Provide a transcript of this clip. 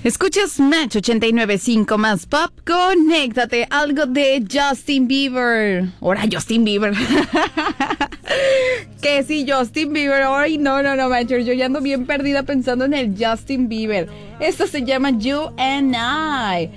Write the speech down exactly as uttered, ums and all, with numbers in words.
Escuchas Match ochenta y nueve punto cinco más pop. Conéctate, algo de Justin Bieber. Ahora Justin Bieber. Que sí, Justin Bieber. Ay, no, no, no, Matcher. Yo ya ando bien perdida pensando en el Justin Bieber. Esto se llama You and I.